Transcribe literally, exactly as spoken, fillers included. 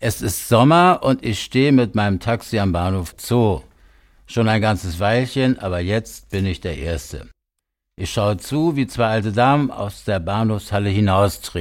Es ist Sommer und ich stehe mit meinem Taxi am Bahnhof Zoo. Schon ein ganzes Weilchen, aber jetzt bin ich der Erste. Ich schaue zu, wie zwei alte Damen aus der Bahnhofshalle hinaustreten.